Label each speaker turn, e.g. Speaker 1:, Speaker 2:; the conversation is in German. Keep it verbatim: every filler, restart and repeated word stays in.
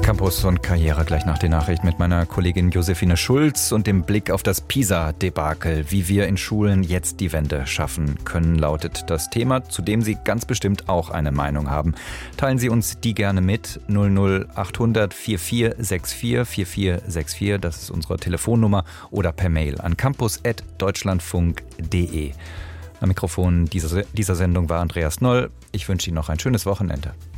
Speaker 1: Campus und Karriere gleich nach der Nachricht mit meiner Kollegin Josephine Schulz und dem Blick auf das PISA-Debakel. Wie wir in Schulen jetzt die Wende schaffen können, lautet das Thema, zu dem Sie ganz bestimmt auch eine Meinung haben. Teilen Sie uns die gerne mit. null null achthundert vierundvierzig vierundvierzig vierundvierzig vierundvierzig, das ist unsere Telefonnummer, oder per Mail an campus at deutschlandfunk punkt de. Am Mikrofon dieser, dieser Sendung war Andreas Noll. Ich wünsche Ihnen noch ein schönes Wochenende.